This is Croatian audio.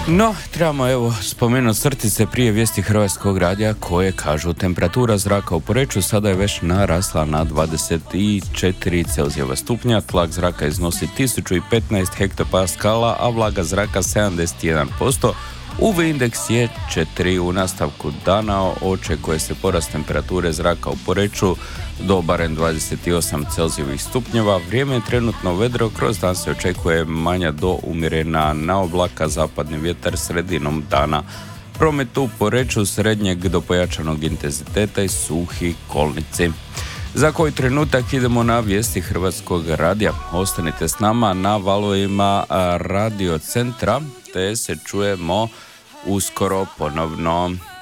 No, trebamo spomenuti crtice prije vijesti Hrvatskog radija koje kažu temperatura zraka u Poreču sada je već narasla na 24 Celzijeva stupnja, tlak zraka iznosi 1015 hektopaskala, a vlaga zraka 71%. UV indeks je 4. U nastavku dana očekuje se porast temperature zraka u Poreču do barem 28 Celzijevih stupnjeva. Vrijeme je trenutno vedro, kroz dan se očekuje manja do umjerena na oblaka, zapadni vjetar sredinom dana. Promet u Poreču srednjeg do pojačanog intenziteta i suhi kolnici. Za koji trenutak idemo na vijesti Hrvatskog radija. Ostanite s nama na valovima Radio Centra, te se čujemo uskoro ponovno.